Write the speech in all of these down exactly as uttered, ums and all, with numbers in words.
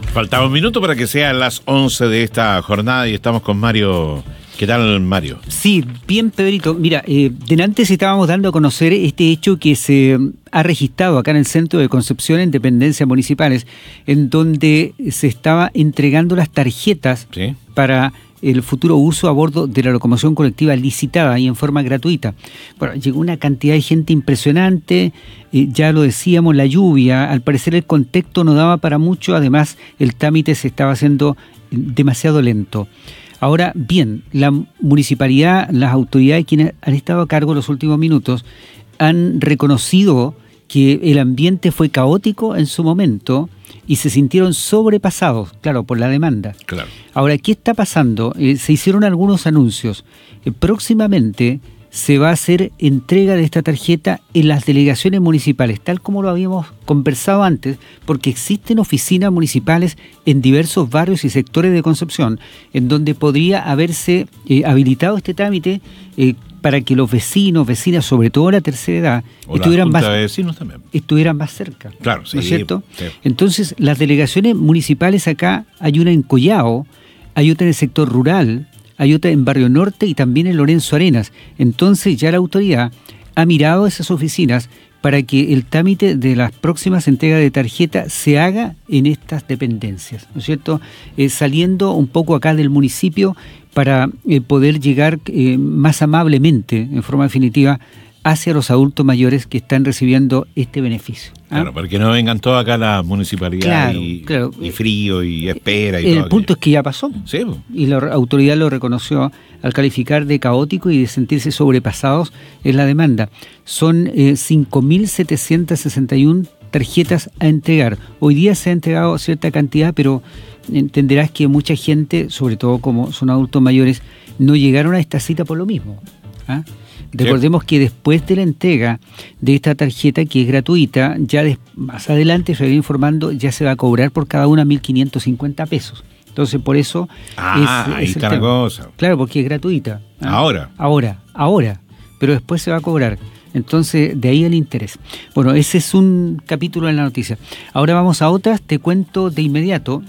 Faltaba un minuto para que sean las once de esta jornada y estamos con Mario. ¿Qué tal, Mario? Sí, bien, Pedrito. Mira, eh, delante estábamos dando a conocer este hecho que se ha registrado acá en el centro de Concepción, en dependencias municipales, en donde se estaba entregando las tarjetas ¿Sí? para el futuro uso a bordo de la locomoción colectiva licitada y en forma gratuita. Bueno, llegó una cantidad de gente impresionante, eh, ya lo decíamos, la lluvia, al parecer el contexto no daba para mucho, además el trámite se estaba haciendo demasiado lento. Ahora bien, la municipalidad, las autoridades quienes han estado a cargo en los últimos minutos han reconocido que el ambiente fue caótico en su momento y se sintieron sobrepasados, claro, por la demanda. Claro. Ahora, ¿qué está pasando? Eh, se hicieron algunos anuncios. Eh, próximamente se va a hacer entrega de esta tarjeta en las delegaciones municipales, tal como lo habíamos conversado antes, porque existen oficinas municipales en diversos barrios y sectores de Concepción, en donde podría haberse eh, habilitado este trámite eh, para que los vecinos, vecinas, sobre todo la tercera edad, o estuvieran más, de vecinos también. estuvieran más cerca. Claro, sí. ¿No es cierto? Sí. Entonces, las delegaciones municipales acá, hay una en Collao, hay otra en el sector rural, hay otra en Barrio Norte y también en Lorenzo Arenas. Entonces ya la autoridad ha mirado esas oficinas para que el trámite de las próximas entregas de tarjeta se haga en estas dependencias, ¿no es cierto? Eh, saliendo un poco acá del municipio para eh, poder llegar eh, más amablemente, en forma definitiva, hacia los adultos mayores que están recibiendo este beneficio. ¿Ah? Claro, para que no vengan todos acá a la municipalidad claro, y, claro. y frío y espera y el todo. El punto aquello. Es que ya pasó. Sí, pues. Y la autoridad lo reconoció al calificar de caótico y de sentirse sobrepasados en la demanda. Son eh, cinco mil setecientas sesenta y una tarjetas a entregar. Hoy día se ha entregado cierta cantidad, pero entenderás que mucha gente, sobre todo como son adultos mayores, no llegaron a esta cita por lo mismo. ¿Ah? Recordemos que después de la entrega de esta tarjeta, que es gratuita, ya de, más adelante, se va informando, ya se va a cobrar por cada una mil quinientos cincuenta pesos. Entonces, por eso ah, es, ahí es está el la tema. cosa. Claro, porque es gratuita. ¿Ah? Ahora. Ahora, ahora. Pero después se va a cobrar. Entonces, de ahí el interés. Bueno, ese es un capítulo en la noticia. Ahora vamos a otras. Te cuento de inmediato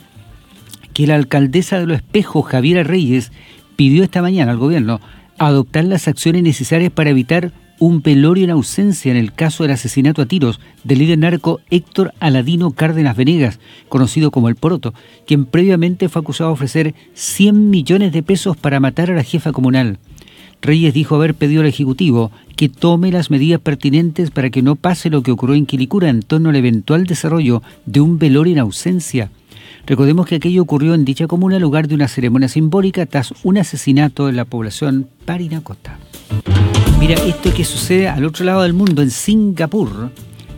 que la alcaldesa de Los Espejos, Javiera Reyes, pidió esta mañana al gobierno adoptar las acciones necesarias para evitar un velorio en ausencia en el caso del asesinato a tiros del líder narco Héctor Aladino Cárdenas Venegas, conocido como El Poroto, quien previamente fue acusado de ofrecer cien millones de pesos para matar a la jefa comunal. Reyes dijo haber pedido al Ejecutivo que tome las medidas pertinentes para que no pase lo que ocurrió en Quilicura en torno al eventual desarrollo de un velorio en ausencia. Recordemos que aquello ocurrió en dicha comuna en lugar de una ceremonia simbólica tras un asesinato en la población Parinacota. Mira, esto que sucede al otro lado del mundo, en Singapur.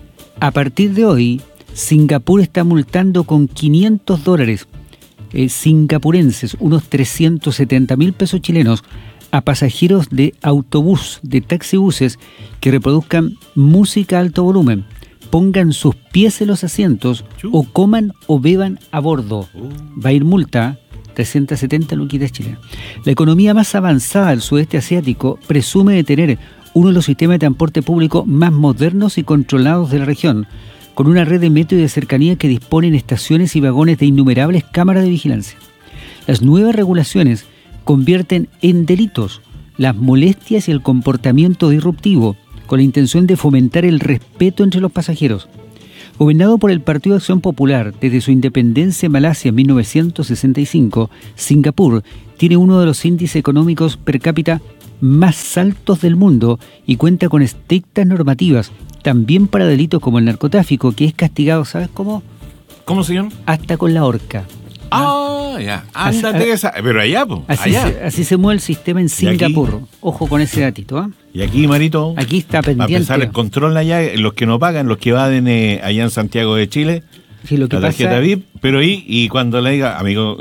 A partir de hoy, Singapur está multando con quinientos dólares eh, singapurenses, unos trescientos setenta mil pesos chilenos, a pasajeros de autobús, de taxibuses, que reproduzcan música a alto volumen, pongan sus pies en los asientos o coman o beban a bordo. Va a ir multa, trescientos setenta luquitas chilenas. La economía más avanzada del sudeste asiático presume de tener uno de los sistemas de transporte público más modernos y controlados de la región, con una red de metro y de cercanía que dispone en estaciones y vagones de innumerables cámaras de vigilancia. Las nuevas regulaciones convierten en delitos las molestias y el comportamiento disruptivo, con la intención de fomentar el respeto entre los pasajeros. Gobernado por el Partido de Acción Popular desde su independencia en Malasia en mil novecientos sesenta y cinco, Singapur tiene uno de los índices económicos per cápita más altos del mundo y cuenta con estrictas normativas, también para delitos como el narcotráfico, que es castigado, ¿sabes cómo? ¿Cómo se llama? Hasta con la horca. Ah, ya. Ándate esa. Pero allá, pues. Así, allá. Se, así se mueve el sistema en Singapur. Ojo con ese datito, ¿ah? ¿eh? Y aquí, Marito. Aquí está pendiente. A pesar del control allá, los que no pagan, los que evaden eh, allá en Santiago de Chile, sí, lo que la tarjeta pasa... V I P, pero ahí, y cuando le diga, amigo,